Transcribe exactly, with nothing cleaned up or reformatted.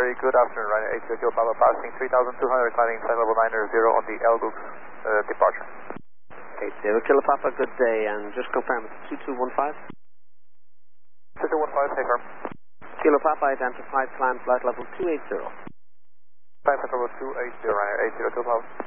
very good afternoon, Ryanair eight zero Kilo Papa passing three thousand two hundred, climbing flight level nine zero on the Elgus uh, departure. eight zero Kilo Papa, good day, and just confirm it's two two one five? two two one five, stay firm. Kilo Papa identified, climb flight level two eighty. Climb flight level two eighty, Ryanair eight zero Kilo Papa.